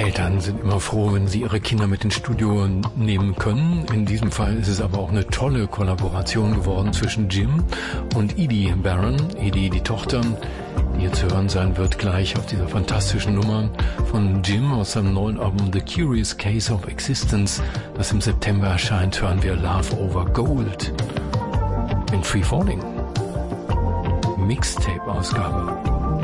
Eltern sind immer froh, wenn sie ihre Kinder mit ins Studio nehmen können. In diesem Fall ist es aber auch eine tolle Kollaboration geworden zwischen Jim und Edie Barron. Edie, die Tochter, die hier zu hören sein wird gleich auf dieser fantastischen Nummer von Jim aus seinem neuen Album The Curious Case of Existence, das im September erscheint, hören wir Love Over Gold in Free Falling. Mixtape-Ausgabe.